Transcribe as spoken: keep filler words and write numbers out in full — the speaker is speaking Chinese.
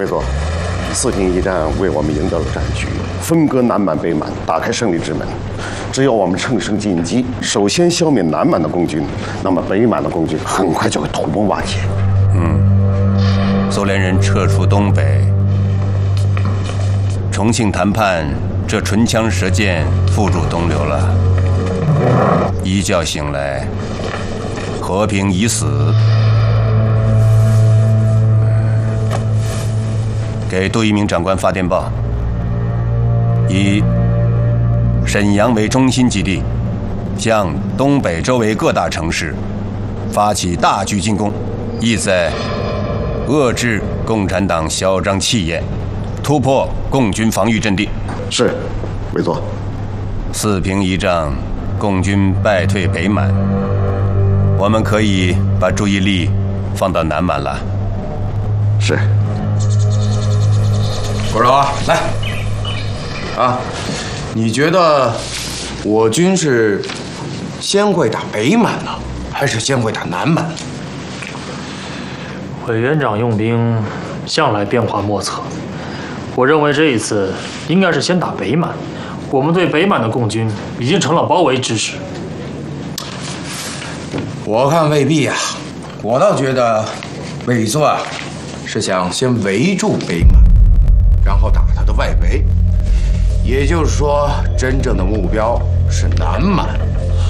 没错，四平一战为我们赢得了战局，分割南满、北满，打开胜利之门。只要我们乘胜进击，首先消灭南满的共军，那么北满的共军很快就会土崩瓦解。 嗯，苏联人撤出东北，重庆谈判这唇枪舌剑付诸东流了。一觉醒来，和平已死。给杜一鸣长官发电报，以沈阳为中心基地，向东北周围各大城市发起大举进攻，意在遏制共产党嚣张气焰，突破共军防御阵地。 是，没错。 四平一仗，共军败退北满，我们可以把注意力放到南满了。 是。 国手啊，来。啊，你觉得我军是先会打北满呢，还是先会打南满？ 委员长用兵向来变化莫测，我认为这一次应该是先打北满。我们对北满的共军已经成了包围之势。 我看未必啊，我倒觉得伪作啊是想先围住北满，然后打他的外围。也就是说，真正的目标是南满。